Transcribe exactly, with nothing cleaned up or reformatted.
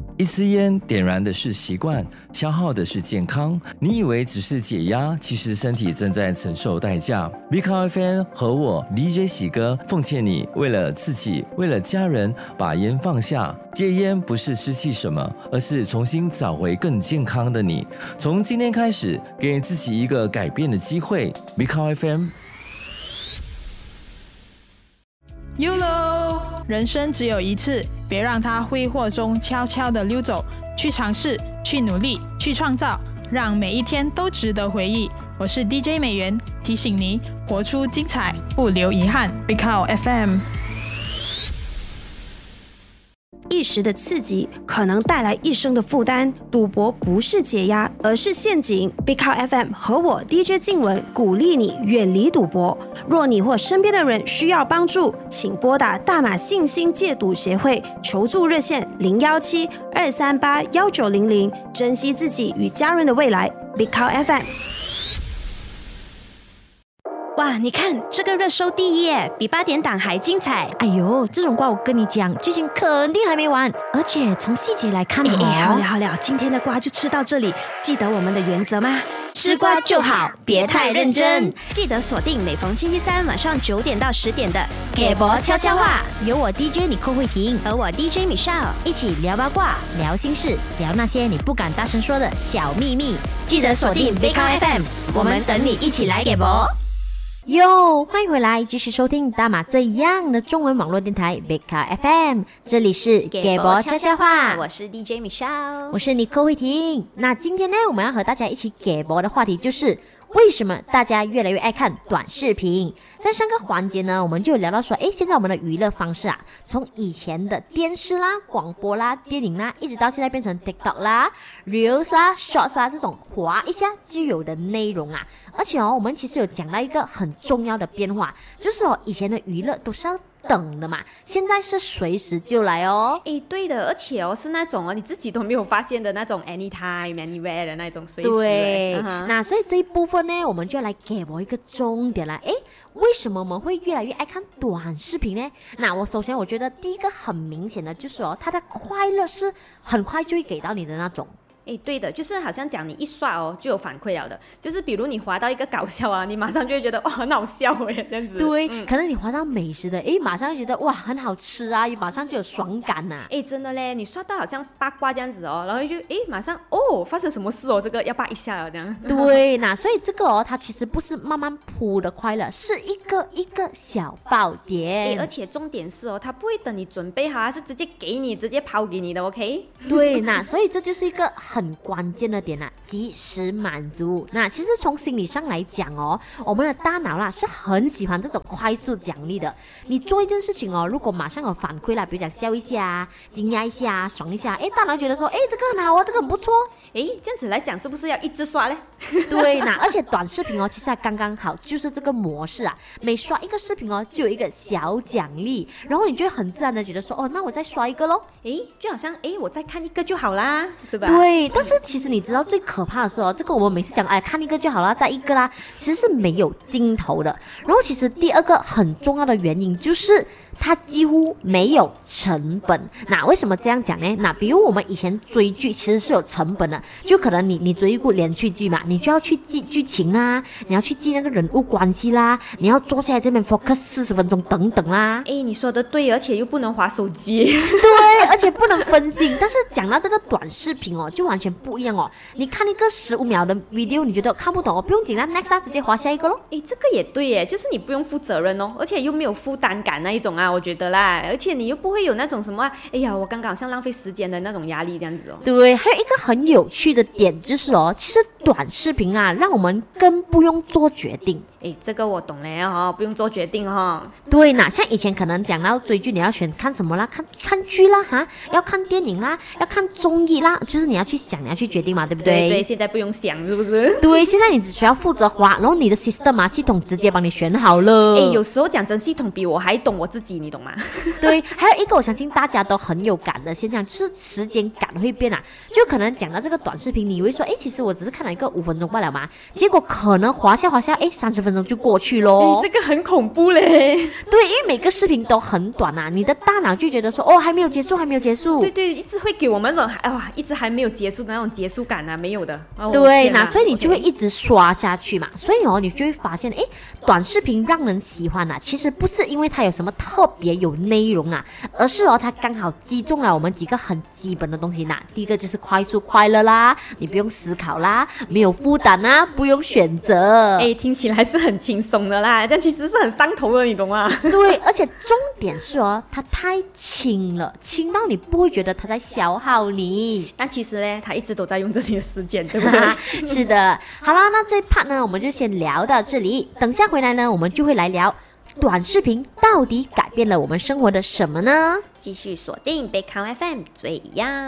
一支烟点燃的是习惯，消耗的是健康。你以为只是解压，其实身体正在承受代价。B C A F M 和我 D J 喜哥奉劝你，为了自己，为了家人，把烟放下。戒烟不是失去什么，而是重新找回更健康的你。从今天开始，给自己一个改变的机会。B C A F M。Y O L O， 人生只有一次，别让它挥霍中悄悄地溜走。去尝试，去努力，去创造，让每一天都值得回忆。我是 D J 美元，提醒你活出精彩，不留遗憾。B C A F M。 一时的刺激可能带来一生的负担，赌博不是解压，而是陷阱。B C A F M 和我 D J 静文鼓励你远离赌博。若你或身边的人需要帮助，请拨打大马信心戒赌协会求助热线零一七二三八一九零零，珍惜自己与家人的未来。B C A F M。哇，你看这个热搜第一耶，比八点档还精彩。 哎呦，这种瓜我跟你讲，剧情肯定还没完，而且从细节来看哦。 哎哎，好了好了，今天的瓜就吃到这里，记得我们的原则吗？ 吃瓜就好，别太认真。 记得锁定每逢星期三晚上九点到十点的给博悄悄话，有我 D J 你寇慧婷和我 D J Michelle 一起聊八卦、聊心事、聊那些你不敢大声说的小秘密。记得锁定 B C A F M， 我们等你一起来给博。哟，欢迎回来，继续收听大马最 young 的中文网络电台 B C A F M， 这里是给博悄悄话， 我是 D J Michelle， 我是妮蔻慧婷。那今天呢，我们要和大家一起给博的话题就是为什么大家越来越爱看短视频。在上个环节呢，我们就有聊到说，诶，现在我们的娱乐方式啊，从以前的电视啦、广播啦、电影啦，一直到现在变成 TikTok 啦、Reels 啦、Shorts 啦这种滑一下就有的内容啊。而且哦，我们其实有讲到一个很重要的变化，就是哦，以前的娱乐都是要等的嘛，现在是随时就来哦。 诶，对的，而且哦是那种哦你自己都没有发现的那种 anytime anywhere 的那种随时。 对、 uh-huh. 那所以这一部分呢，我们就来给我一个重点了。诶，为什么我们会越来越爱看短视频呢？那我首先我觉得第一个很明显的就是哦，它的快乐是很快就会给到你的那种。 诶，对的，就是好像讲你一刷哦就有反馈了的，就是比如你滑到一个搞笑啊，你马上就会觉得哇很好笑诶，这样子。 对、 嗯， 可能你滑到美食的，诶，马上就觉得哇很好吃啊，马上就有爽感呐、啊。 诶，真的嘞，你刷到好像八卦这样子哦，然后就诶马上哦发生什么事哦，这个要扒一下了这样。 对，那所以这个哦，它其实不是慢慢铺的快乐，是一个一个小爆点。 诶，而且重点是哦，它不会等你准备好，它是直接给你，直接抛给你的 ，OK？ 对，那所以这就是一个很关键的点啊，及时满足。那其实从心理上来讲哦，我们的大脑啦是很喜欢这种快速奖励的。你做一件事情哦，如果马上有反馈啦，比如讲笑一下、惊讶一下、爽一下，诶，大脑觉得说，诶，这个很好啊，这个很不错。 诶，这样子来讲是不是要一直刷嘞？ 对，那而且短视频哦，其实还刚刚好，就是这个模式啊，每刷一个视频哦，就有一个小奖励，然后你就会很自然的觉得说，哦，那我再刷一个咯。 诶，就好像诶，我再看一个就好啦，是吧？ 对，但是其实你知道最可怕的是哦，这个我们每次讲，哎，看一个就好了，再一个啦，其实是没有尽头的。然后其实第二个很重要的原因就是它几乎没有成本。那为什么这样讲呢？那比如我们以前追剧其实是有成本的，就可能你你追一部连续剧嘛，你就要去记剧情啦，你要去记那个人物关系啦，你要坐下来这边 focus 四十分钟等等啦。 诶，你说的对，而且又不能滑手机。 对，而且不能分心。但是讲到这个短视频哦，就完全不一样哦。你看一个十五秒的 video， 你觉得看不懂哦，不用紧啦 ，next 啊，直接滑下一个咯。 诶，这个也对耶，就是你不用负责任哦，而且又没有负担感那一种啊，我觉得啦，而且你又不会有那种什么，哎呀，我刚刚好像浪费时间的那种压力这样子哦。 对，还有一个很有趣的点就是哦，其实短视频啊，让我们更不用做决定。 诶，这个我懂了哦，不用做决定哦。 对，那像以前可能讲到追剧，你要选看什么啦？看看剧啦，哈，要看电影啦，要看综艺啦，就是你要去想，你要去决定嘛，对不对？ 对对，现在不用想，是不是？ 对，现在你只需要负责滑，然后你的 system 啊，系统直接帮你选好了。 诶，有时候讲真，系统比我还懂我自己，你懂吗？ 对，还有一个我相信大家都很有感的现象，就是时间感会变啊。就可能讲到这个短视频，你以为说，诶，其实我只是看了一个五分钟罢了嘛，结果可能滑下滑下，哎，三十分钟就过去咯。 哎，这个很恐怖嘞。 对，因为每个视频都很短啊，你的大脑就觉得说，哦，还没有结束，还没有结束。 对对，一直会给我们那种，哎哇，一直还没有结束的那种结束感啊，没有的。哦、 对，那所以你就会一直刷下去嘛。所以哦，你就会发现，哎，短视频让人喜欢啊，其实不是因为它有什么特别有内容啊，而是哦，它刚好击中了我们几个很基本的东西呢。第一个就是快速快乐啦，你不用思考啦，没有负担啊，不用选择。 哎，听起来是很轻松的啦，但其实是很上头的，你懂吗？ 对，而且重点是哦，它太轻了，轻到你不会觉得它在消耗你。 但其实呢，它一直都在用着你的时间，对不对？ 是的。好啦，那这一 part 呢，我们就先聊到这里。等下回来呢，我们就会来聊短视频到底改变了我们生活的什么呢？ 继续锁定贝康 F M 最呀。